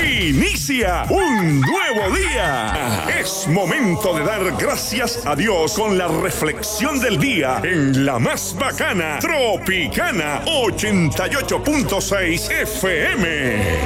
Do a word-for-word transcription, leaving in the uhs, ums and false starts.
Inicia un nuevo día. Es momento de dar gracias a Dios con la reflexión del día en la más bacana Tropicana ochenta y ocho punto seis F M.